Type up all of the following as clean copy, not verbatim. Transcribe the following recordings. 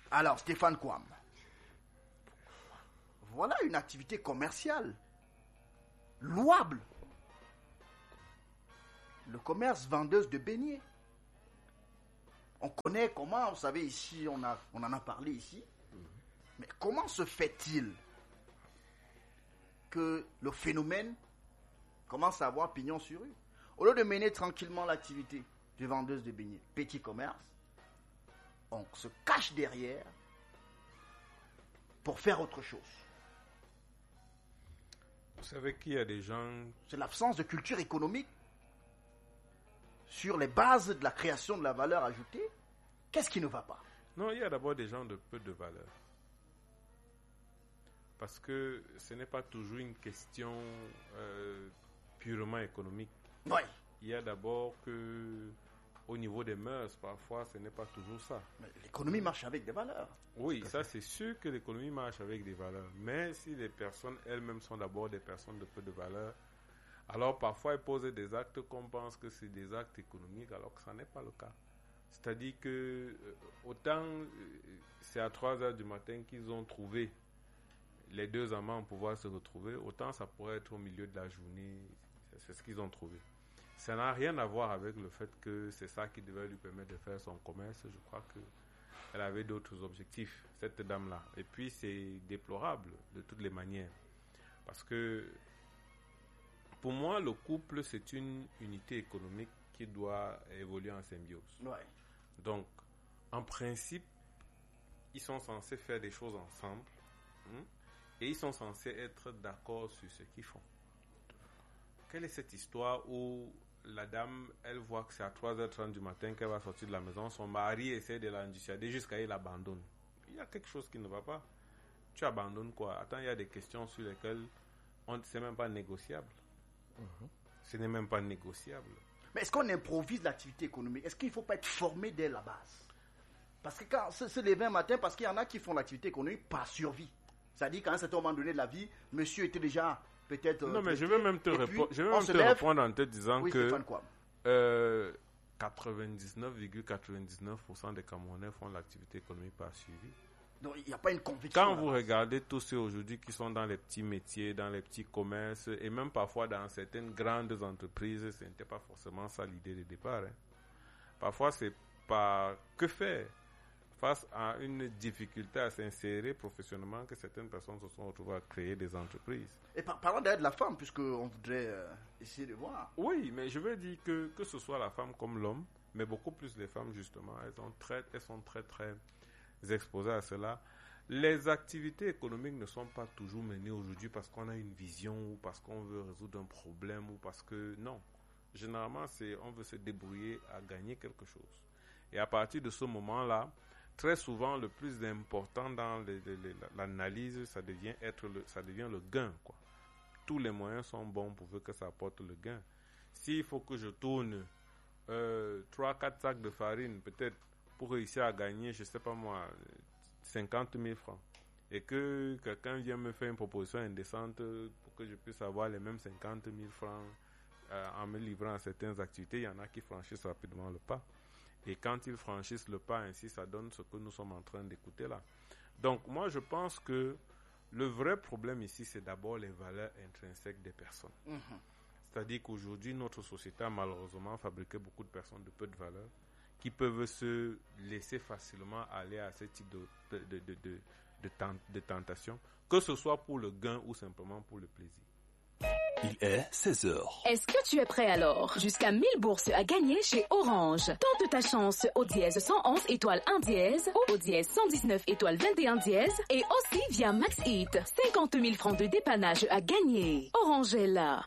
Alors, Stéphane Kouam, voilà une activité commerciale louable. Le commerce vendeuse de beignets. On connaît comment, vous savez, ici, on en a parlé ici. Mais comment se fait-il que le phénomène commence à avoir pignon sur rue? Au lieu de mener tranquillement l'activité de vendeuse de beignets, petit commerce, on se cache derrière pour faire autre chose. Vous savez qu'il y a des gens... C'est l'absence de culture économique sur les bases de la création de la valeur ajoutée. Qu'est-ce qui ne va pas? Non, il y a d'abord des gens de peu de valeur. Parce que ce n'est pas toujours une question purement économique. Oui. Il y a d'abord que, au niveau des mœurs, parfois, ce n'est pas toujours ça. Mais l'économie marche avec des valeurs. Oui, ça c'est sûr que l'économie marche avec des valeurs. Mais si les personnes elles-mêmes sont d'abord des personnes de peu de valeur, alors parfois elles posent des actes qu'on pense que c'est des actes économiques, alors que ça n'est pas le cas. C'est-à-dire que autant c'est à 3 heures du matin qu'ils ont trouvé les deux amants pouvoir se retrouver, autant ça pourrait être au milieu de la journée, c'est ce qu'ils ont trouvé. Ça n'a rien à voir avec le fait que c'est ça qui devait lui permettre de faire son commerce. Je crois qu'elle avait d'autres objectifs, cette dame-là. Et puis c'est déplorable de toutes les manières. Parce que pour moi, le couple, c'est une unité économique qui doit évoluer en symbiose. Ouais. Donc, en principe, ils sont censés faire des choses ensemble. Et ils sont censés être d'accord sur ce qu'ils font. Quelle est cette histoire où la dame, elle voit que c'est à 3h30 du matin qu'elle va sortir de la maison, son mari essaie de la dissuader jusqu'à ce qu'elle l'abandonne. Il y a quelque chose qui ne va pas. Tu abandonnes quoi? Attends, il y a des questions sur lesquelles c'est même pas négociable. Ce n'est même pas négociable. Mais est-ce qu'on improvise l'activité économique? Est-ce qu'il ne faut pas être formé dès la base? Parce que quand se lever un matin, parce qu'il y en a qui font l'activité économique par survie. C'est-à-dire qu'à un certain moment donné de la vie, monsieur était déjà peut-être... non, mais je vais même te répondre en te disant que 99,99% des Camerounais font l'activité économique par suivi. Donc il n'y a pas une conviction. Quand vous regardez tous ceux aujourd'hui qui sont dans les petits métiers, dans les petits commerces, et même parfois dans certaines grandes entreprises, ce n'était pas forcément ça l'idée de départ. Parfois, c'est pas que faire face à une difficulté à s'insérer professionnellement que certaines personnes se sont retrouvées à créer des entreprises. Et parlons d'ailleurs de la femme, puisqu'on voudrait essayer de voir. Oui, mais je veux dire que ce soit la femme comme l'homme, mais beaucoup plus les femmes justement, elles sont très exposées à cela. Les activités économiques ne sont pas toujours menées aujourd'hui parce qu'on a une vision ou parce qu'on veut résoudre un problème ou parce que non. Généralement, on veut se débrouiller à gagner quelque chose. Et à partir de ce moment-là, très souvent, le plus important dans l'analyse, ça devient le gain, quoi. Tous les moyens sont bons pour que ça apporte le gain. S'il faut que je tourne 3-4 sacs de farine, peut-être, pour réussir à gagner, je ne sais pas moi, 50 000 francs, et que quelqu'un vient me faire une proposition indécente pour que je puisse avoir les mêmes 50 000 francs en me livrant à certaines activités, il y en a qui franchissent rapidement le pas. Et quand ils franchissent le pas, ainsi, ça donne ce que nous sommes en train d'écouter là. Donc, moi, je pense que le vrai problème ici, c'est d'abord les valeurs intrinsèques des personnes. C'est-à-dire qu'aujourd'hui, notre société a malheureusement fabriqué beaucoup de personnes de peu de valeur qui peuvent se laisser facilement aller à ce type de tentation, que ce soit pour le gain ou simplement pour le plaisir. Il est 16h. Est-ce que tu es prêt alors? Jusqu'à 1000 bourses à gagner chez Orange. Tente ta chance au dièse 111 étoile 1 dièse ou au dièse 119 étoile 21 dièse et aussi via Max Hit. 50 000 francs de dépannage à gagner. Orange est là.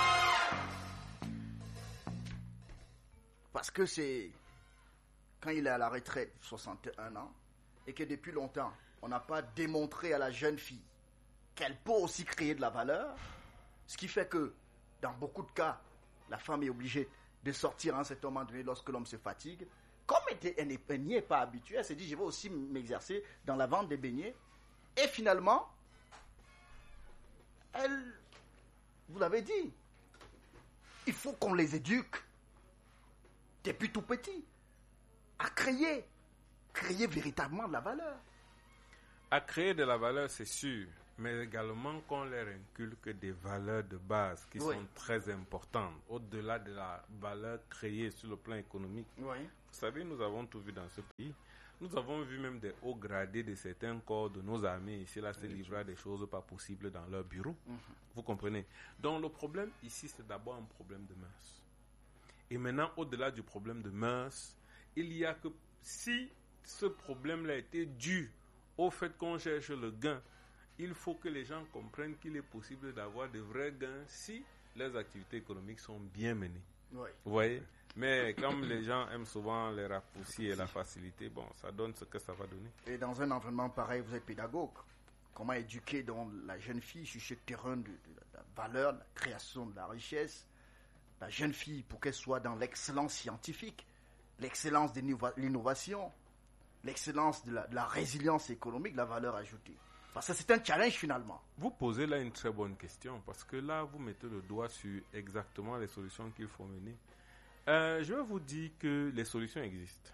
Parce que c'est quand il est à la retraite, 61 ans, et que depuis longtemps, on n'a pas démontré à la jeune fille qu'elle peut aussi créer de la valeur. Ce qui fait que, dans beaucoup de cas, la femme est obligée de sortir à un certain moment donné lorsque l'homme se fatigue. Comme elle n'y est pas habituée, elle s'est dit, je vais aussi m'exercer dans la vente des beignets. Et finalement, vous l'avez dit, il faut qu'on les éduque, depuis tout petit, à créer créer véritablement de la valeur. À créer de la valeur, c'est sûr, mais également qu'on leur inculque des valeurs de base qui Oui. sont très importantes, au-delà de la valeur créée sur le plan économique. Oui. Vous savez, nous avons tout vu dans ce pays. Nous avons vu même des hauts gradés de certains corps de nos armées ici, là, se livrer à des choses pas possibles dans leur bureau. Vous comprenez? Donc le problème ici, c'est d'abord un problème de mœurs. Et maintenant, au-delà du problème de mœurs, il y a que si ce problème-là était dû au fait qu'on cherche le gain, il faut que les gens comprennent qu'il est possible d'avoir de vrais gains si les activités économiques sont bien menées. Oui. Vous voyez? Mais comme les gens aiment souvent les raccourcis et la facilité, bon, ça donne ce que ça va donner. Et dans un environnement pareil, vous êtes pédagogue. Comment éduquer donc la jeune fille sur ce terrain de la valeur, de la création de la richesse, la jeune fille pour qu'elle soit dans l'excellence scientifique, l'excellence de l'innovation, l'excellence de la résilience économique, de la valeur ajoutée. Parce que c'est un challenge finalement. Vous posez là une très bonne question parce que là, vous mettez le doigt sur exactement les solutions qu'il faut mener. Je vais vous dire que les solutions existent.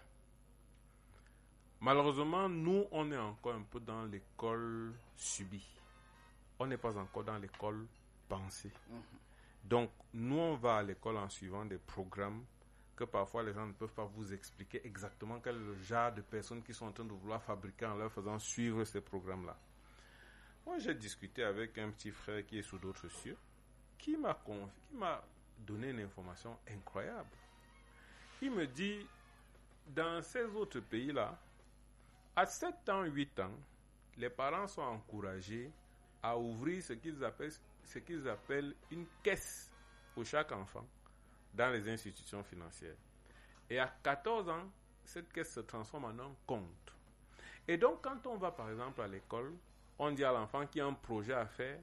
Malheureusement, nous, on est encore un peu dans l'école subie. On n'est pas encore dans l'école pensée. Donc, nous, on va à l'école en suivant des programmes que parfois les gens ne peuvent pas vous expliquer exactement quel est le genre de personnes qui sont en train de vouloir fabriquer en leur faisant suivre ces programmes-là. Moi, j'ai discuté avec un petit frère qui est sous d'autres cieux, qui m'a donné une information incroyable. Il me dit, dans ces autres pays-là, à 7 ans, 8 ans, les parents sont encouragés à ouvrir ce qu'ils appellent une caisse pour chaque enfant dans les institutions financières. Et à 14 ans, cette caisse se transforme en un compte. Et donc, quand on va par exemple à l'école, on dit à l'enfant qui a un projet à faire,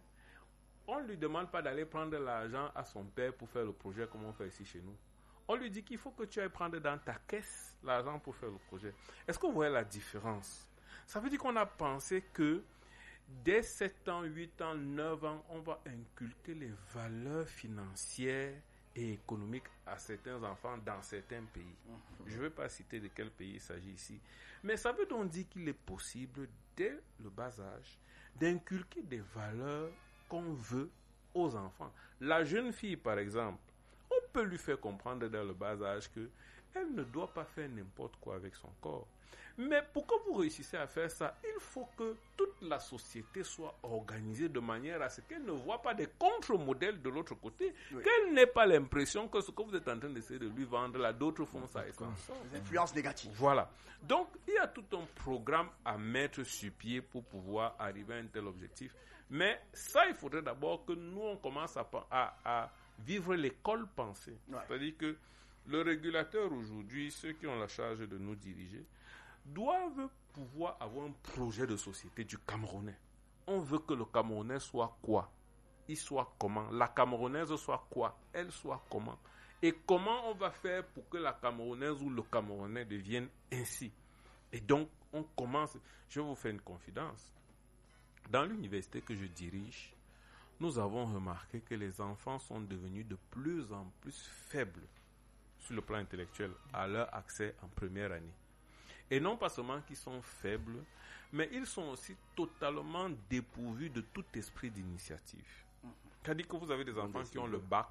on ne lui demande pas d'aller prendre l'argent à son père pour faire le projet comme on fait ici chez nous. On lui dit qu'il faut que tu ailles prendre dans ta caisse l'argent pour faire le projet. Est-ce que vous voyez la différence? Ça veut dire qu'on a pensé que dès 7 ans, 8 ans, 9 ans, on va inculquer les valeurs financières et économiques à certains enfants dans certains pays. Je ne vais pas citer de quel pays il s'agit ici. Mais ça veut donc dire qu'il est possible, dès le bas âge, d'inculquer des valeurs qu'on veut aux enfants. La jeune fille, par exemple, on peut lui faire comprendre dès le bas âge qu'elle ne doit pas faire n'importe quoi avec son corps. Mais pour que vous réussissiez à faire ça, il faut que toute la société soit organisée de manière à ce qu'elle ne voit pas des contre-modèles de l'autre côté, qu'elle n'ait pas l'impression que ce que vous êtes en train d'essayer de lui vendre, là, d'autres font ça et ça. Les influences négatives. Voilà. Donc, il y a tout un programme à mettre sur pied pour pouvoir arriver à un tel objectif. Mais ça, il faudrait d'abord que nous, on commence à vivre l'école pensée. C'est-à-dire que le régulateur aujourd'hui, ceux qui ont la charge de nous diriger, doivent pouvoir avoir un projet de société du Camerounais. On veut que le Camerounais soit quoi? Il soit comment? La Camerounaise soit quoi? Elle soit comment? Et comment on va faire pour que la Camerounaise ou le Camerounais devienne ainsi? Et donc, on commence. Je vais vous faire une confidence. Dans l'université que je dirige, nous avons remarqué que les enfants sont devenus de plus en plus faibles sur le plan intellectuel à leur accès en première année. Et non pas seulement qu'ils sont faibles, mais ils sont aussi totalement dépourvus de tout esprit d'initiative. C'est-à-dire que vous avez des enfants qui ont le bac,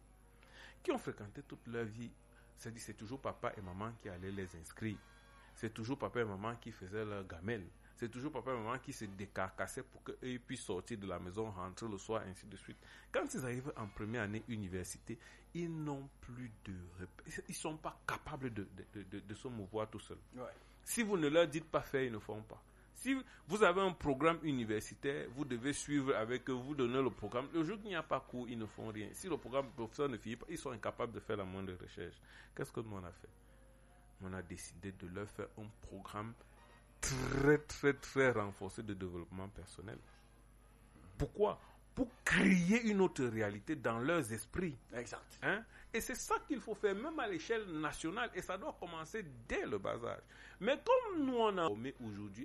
qui ont fréquenté toute leur vie. C'est-à-dire que c'est toujours papa et maman qui allaient les inscrire. C'est toujours papa et maman qui faisaient leur gamelle. C'est toujours papa et maman qui se décarcassaient pour qu'eux puissent sortir de la maison, rentrer le soir, ainsi de suite. Quand ils arrivent en première année université, ils n'ont plus de repères. Ils ne sont pas capables de se mouvoir tout seuls. Si vous ne leur dites pas faire, ils ne font pas. Si vous avez un programme universitaire, vous devez suivre avec eux, vous donner le programme. Le jour qu'il n'y a pas cours, ils ne font rien. Si le programme professeur ne finit pas, ils sont incapables de faire la moindre recherche. Qu'est-ce que nous on a fait? On a décidé de leur faire un programme très, très, très renforcé de développement personnel. Pourquoi? Pour créer une autre réalité dans leurs esprits. Exact. Et c'est ça qu'il faut faire, même à l'échelle nationale. Et ça doit commencer dès le bas âge. Mais comme nous, on a aujourd'hui